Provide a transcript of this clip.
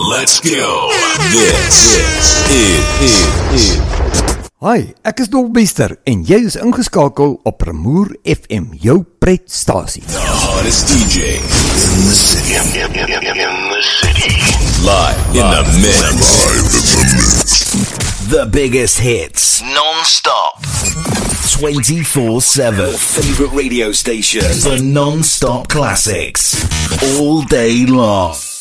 Let's go. This is. Hi, ek is Dolbester en jy is ingeskakel op Pramoer FM, jou pretstasie. The hottest DJ in the city. Live in the mix. The biggest hits, non-stop, 24/7. Favorite radio station, the non-stop classics, all day long.